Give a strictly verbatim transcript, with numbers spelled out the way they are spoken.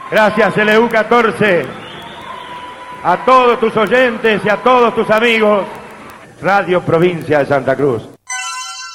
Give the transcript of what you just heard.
Gracias L U catorce, a todos tus oyentes y a todos tus amigos. Radio Provincia de Santa Cruz.